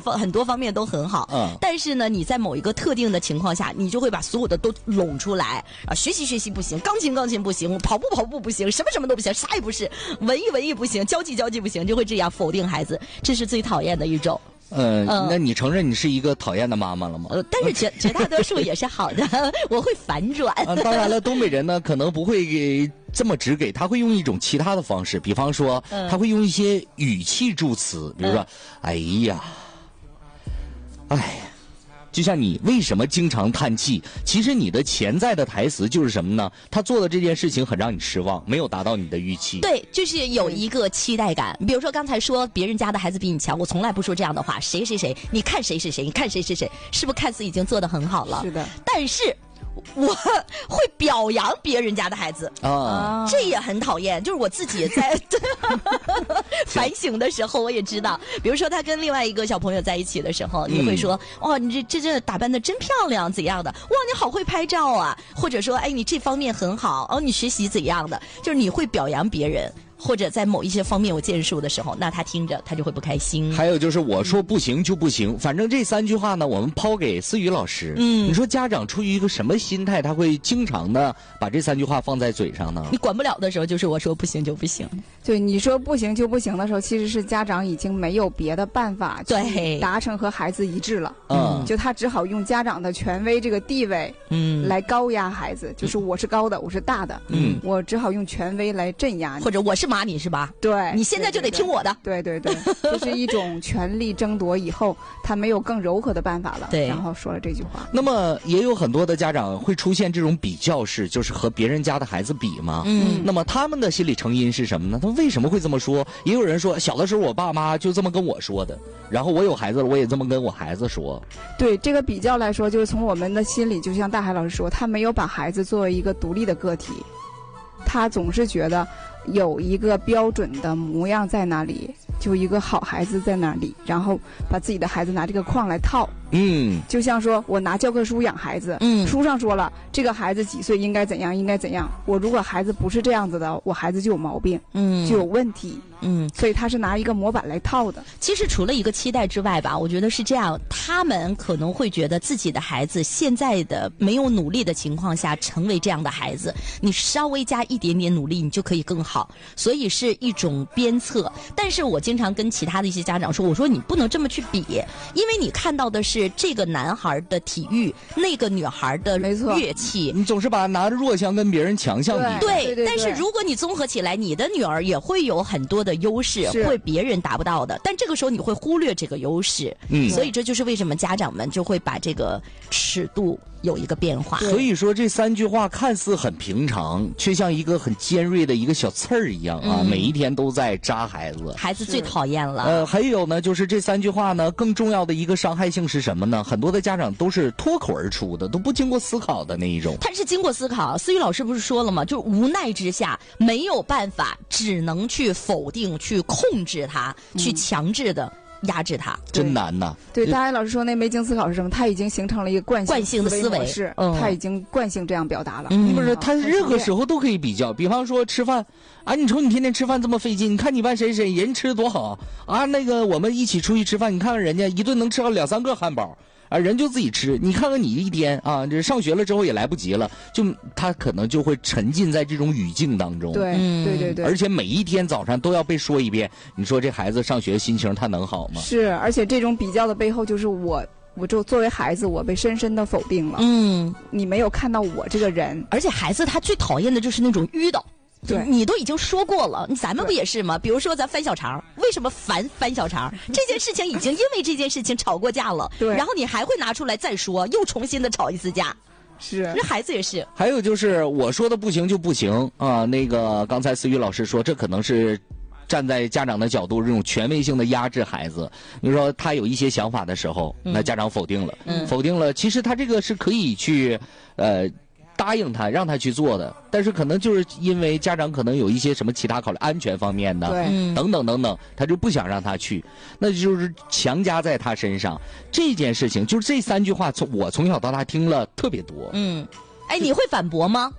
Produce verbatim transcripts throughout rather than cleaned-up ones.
方很多方面都很好，嗯，但是呢，你在某一个特定的情况下，你就会把所有的都拢出来啊，学习学习不行，钢琴钢琴不行，跑步跑步不行，什么什么都不行，啥也不是，文艺文艺不行，交际交际不行，就会这样否定孩子，这是最讨厌的一种。 呃、嗯，那你承认你是一个讨厌的妈妈了吗？ 呃，但是绝绝大多数也是好的，我会反转。 啊，当然了，东北人呢可能不会给这么直给，他会用一种其他的方式，比方说，嗯、他会用一些语气助词，比如说，嗯、哎呀，哎呀。就像你为什么经常叹气，其实你的潜在的台词就是什么呢？他做的这件事情很让你失望，没有达到你的预期。 对，就是有一个期待感。比如说刚才说别人家的孩子比你强，我从来不说这样的话，谁谁谁，你看谁是谁，你看谁是谁，是不是看似已经做得很好了？ 是的。 但是我会表扬别人家的孩子啊，这也很讨厌。就是我自己在反省的时候，我也知道，比如说他跟另外一个小朋友在一起的时候，你会说，哇、嗯哦，你这这这打扮的真漂亮，怎样的？哇，你好会拍照啊，或者说，哎，你这方面很好，哦，你学习怎样的？就是你会表扬别人。或者在某一些方面有建树的时候，那他听着他就会不开心。 还有就是我说不行就不行，反正这三句话呢，我们抛给思雨老师。嗯，你说家长出于一个什么心态，他会经常的把这三句话放在嘴上呢？ 你管不了的时候，就是我说不行就不行。 对，你说不行就不行的时候，其实是家长已经没有别的办法去达成和孩子一致了。嗯，就他只好用家长的权威这个地位，嗯，来高压孩子，就是我是高的，我是大的，嗯，我只好用权威来镇压你， 或者我是妈你是吧？ 对， 你现在就得听我的。 对对对，这是一种权力争夺以后，他没有更柔和的办法了。 对， 然后说了这句话。 那么也有很多的家长会出现这种比较式，就是和别人家的孩子比嘛。嗯。那么他们的心理成因是什么呢？他为什么会这么说？也有人说，小的时候我爸妈就这么跟我说的，然后我有孩子了，我也这么跟我孩子说。 对这个比较来说，就是从我们的心里，就像大海老师说，他没有把孩子作为一个独立的个体，他总是觉得有一个标准的模样在那里，就一个好孩子在那里，然后把自己的孩子拿这个框来套。嗯，就像说我拿教科书养孩子，嗯，书上说了这个孩子几岁应该怎样应该怎样，我如果孩子不是这样子的，我孩子就有毛病，嗯，就有问题，嗯，所以他是拿一个模板来套的。 其实除了一个期待之外吧，我觉得是这样，他们可能会觉得自己的孩子现在的没有努力的情况下成为这样的孩子，你稍微加一点点努力你就可以更好，所以是一种鞭策。但是我经常跟其他的一些家长说，我说你不能这么去比，因为你看到的是这个男孩的体育，那个女孩的乐器， 你总是把拿着弱项跟别人强项比。 对, 对, 对, 对， 但是如果你综合起来，你的女儿也会有很多的优势，会别人达不到的，但这个时候你会忽略这个优势。嗯，所以这就是为什么家长们就会把这个尺度有一个变化。 所以说这三句话看似很平常，却像一个很尖锐的一个小刺儿一样啊、嗯，每一天都在扎孩子。 孩子最讨厌了。 呃，还有呢，就是这三句话呢，更重要的一个伤害性是什么呢？很多的家长都是脱口而出的，都不经过思考的那一种。 他是经过思考，思雨老师不是说了吗？就是无奈之下没有办法，只能去否定、去控制他、嗯、去强制的压制他， 真难呐。 对，大海老师说那没经思考是什么？他已经形成了一个惯性惯性的思维， 是、嗯、他已经惯性这样表达了。 嗯，不是，他任何时候都可以比较。比方说吃饭啊，你瞅你天天吃饭这么费劲，你看你班谁谁人吃的多好啊？那个我们一起出去吃饭，你看看人家一顿能吃到两三个汉堡。啊，人就自己吃，你看看你一天啊，这上学了之后也来不及了，就他可能就会沉浸在这种语境当中。 对，嗯、对对对。 而且每一天早上都要被说一遍，你说这孩子上学心情他能好吗？ 是，而且这种比较的背后就是我。我就作为孩子，我被深深的否定了。嗯，你没有看到我这个人， 而且孩子他最讨厌的就是那种淤的。 对， 你都已经说过了，咱们不也是吗？比如说咱翻小肠，为什么烦翻小肠？这件事情已经因为这件事情吵过架了，对，然后你还会拿出来再说，又重新的吵一次架。 是， 这孩子也是。 还有就是我说的不行就不行啊，那个刚才思雨老师说，这可能是站在家长的角度，这种权威性的压制孩子。你说他有一些想法的时候，那家长否定了，嗯、否定了。其实他这个是可以去，呃。答应他让他去做的，但是可能就是因为家长可能有一些什么其他考虑，安全方面的，对，等等等等，他就不想让他去，那就是强加在他身上。这件事情就是这三句话，从我从小到大听了特别多。 嗯，哎，你会反驳吗？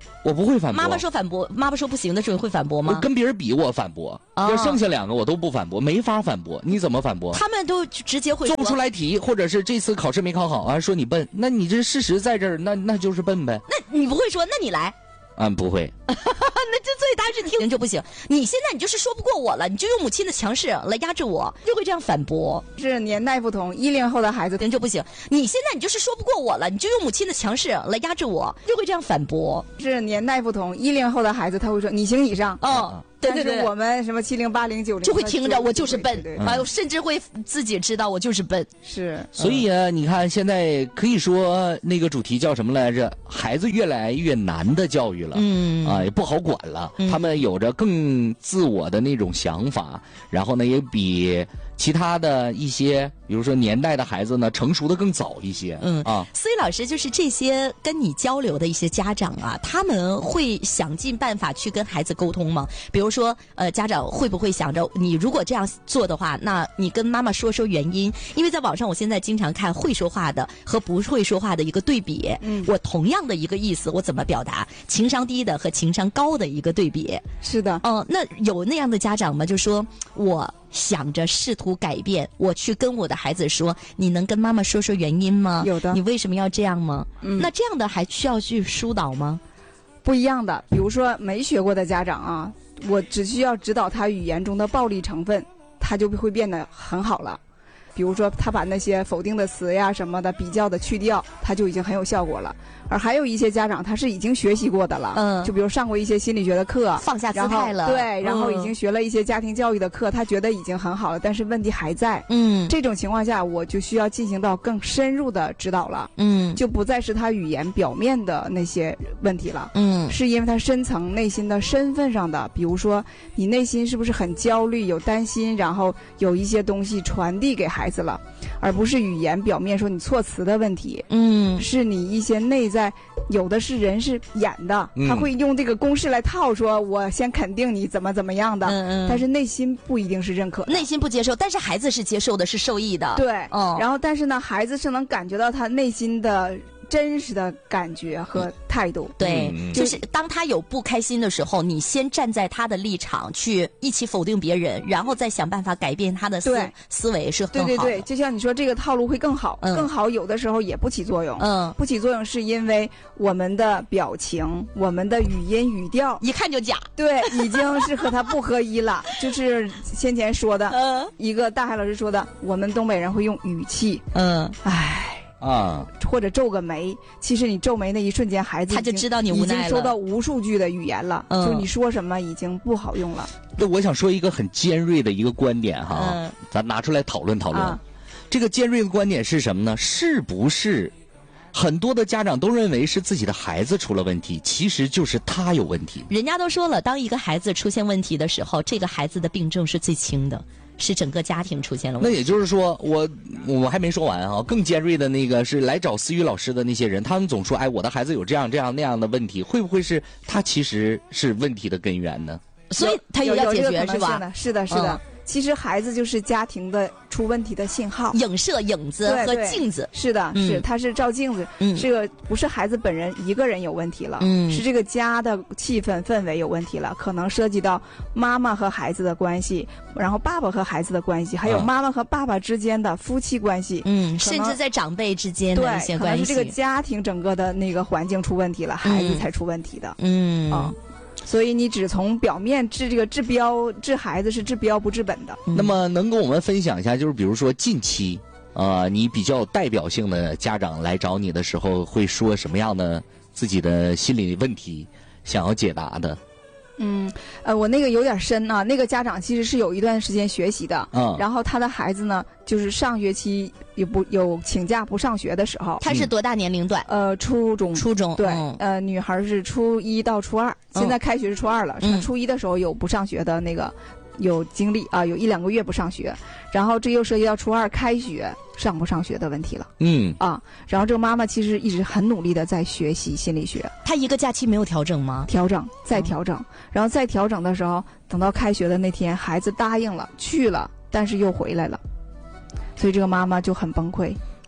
我不会反驳。 妈妈说反驳，妈妈说不行的时候会反驳吗？ 我跟别人比，我反驳。哦、要剩下两个我都不反驳，没法反驳。你怎么反驳？ 他们都直接会说做不出来题，或者是这次考试没考好啊，说你笨，那你这事实在这儿，那那就是笨呗。 那你不会说，那你来。 嗯，不会。 那这所以他是听人就不行。你现在你就是说不过我了，你就用母亲的强势来压制我，就会这样反驳。 是年代不同，一零后的孩子人就不行。你现在你就是说不过我了，你就用母亲的强势来压制我，就会这样反驳。 是年代不同，一零后的孩子他会说你行你上。 哦。对对对， 我们什么七零八零九零就会听着我就是笨， 还有甚至会自己知道我就是笨。 是， 所以啊，你看现在可以说那个主题叫什么来着？孩子越来越难的教育了，嗯啊，也不好管了。嗯、他们有着更自我的那种想法，然后呢，也比其他的一些，比如说年代的孩子呢，成熟的更早一些。嗯啊， 思雨老师，就是这些跟你交流的一些家长啊，他们会想尽办法去跟孩子沟通吗？比如说，呃，家长会不会想着，你如果这样做的话，那你跟妈妈说说原因？因为在网上，我现在经常看会说话的和不会说话的一个对比。嗯，我同样的一个意思，我怎么表达？情商低的和情商高的一个对比。 是的。 哦、呃，那有那样的家长吗？就说我想着试图改变，我去跟我的孩子说，你能跟妈妈说说原因吗？ 有的。 你为什么要这样吗？嗯，那这样的还需要去疏导吗？ 不一样的，比如说没学过的家长啊，我只需要指导他语言中的暴力成分，他就会变得很好了。比如说他把那些否定的词呀什么的比较的去掉，他就已经很有效果了。而还有一些家长他是已经学习过的了，嗯，就比如上过一些心理学的课， 放下姿态了， 对，然后已经学了一些家庭教育的课，他觉得已经很好了，但是问题还在。嗯，这种情况下我就需要进行到更深入的指导了。嗯，就不再是他语言表面的那些问题了。嗯，是因为他深层内心的身份上的，比如说你内心是不是很焦虑有担心，然后有一些东西传递给孩子了，而不是语言表面说你措辞的问题。嗯，是你一些内在，有的是人是演的，他会用这个公式来套，说我先肯定你怎么怎么样的，嗯嗯，但是内心不一定是认可的， 内心不接受，但是孩子是接受的，是受益的。 对，哦，然后但是呢，孩子是能感觉到他内心的真实的感觉和态度。 对，嗯、就是当他有不开心的时候，你先站在他的立场去一起否定别人，然后再想办法改变他的思思维，是很好的。 对对对，就像你说这个套路会更好，嗯、更好，有的时候也不起作用。嗯，不起作用是因为我们的表情、我们的语音语调一看就假。 对，已经是和他不合一了。就是先前说的，嗯，一个大海老师说的，我们东北人会用语气。嗯，唉。啊，或者皱个眉，其实你皱眉那一瞬间，孩子他就知道你无奈了， 已经收到无数句的语言了，嗯、就你说什么已经不好用了。 那我想说一个很尖锐的一个观点哈，嗯、咱拿出来讨论讨论。啊、这个尖锐的观点是什么呢？是不是很多的家长都认为是自己的孩子出了问题，其实就是他有问题？ 人家都说了，当一个孩子出现问题的时候，这个孩子的病症是最轻的。是整个家庭出现了问题。 那也就是说，我我还没说完啊，更尖锐的那个是来找思雨老师的那些人，他们总说，哎，我的孩子有这样这样那样的问题，会不会是他其实是问题的根源呢？ 所以他也要解决是吧？ 是的，是的。嗯，其实孩子就是家庭的出问题的信号， 影射影子和镜子。 是的，嗯、是他是照镜子。嗯，这个不是孩子本人一个人有问题了，嗯，是这个家的气氛氛围有问题了，可能涉及到妈妈和孩子的关系，然后爸爸和孩子的关系，还有妈妈和爸爸之间的夫妻关系， 嗯，甚至在长辈之间的一些关系， 可能是这个家庭整个的那个环境出问题了，孩子才出问题的。嗯啊。嗯，所以你只从表面治这个治标治孩子是治标不治本的。 那么能跟我们分享一下，就是比如说近期啊、呃，你比较有代表性的家长来找你的时候，会说什么样的自己的心理问题想要解答的？ 嗯，呃，我那个有点深啊。那个家长其实是有一段时间学习的，嗯，然后他的孩子呢，就是上学期有不有请假不上学的时候。 他是多大年龄段？ 呃，初中。 初中。 对，嗯、呃，女孩是初一到初二，现在开学是初二了。嗯、初一的时候有不上学的那个有经历啊，有一两个月不上学，然后这又涉及到初二开学上不上学的问题了。嗯啊，然后这个妈妈其实一直很努力的在学习心理学。 她一个假期没有调整吗？ 调整，再调整，哦、然后再调整的时候，等到开学的那天，孩子答应了去了，但是又回来了，所以这个妈妈就很崩溃。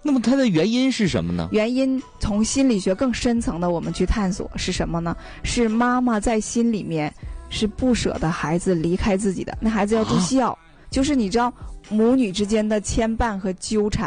那么它的原因是什么呢？ 原因从心理学更深层的我们去探索是什么呢？是妈妈在心里面是不舍得孩子离开自己的，那孩子要住校，啊、就是你知道母女之间的牵绊和纠缠。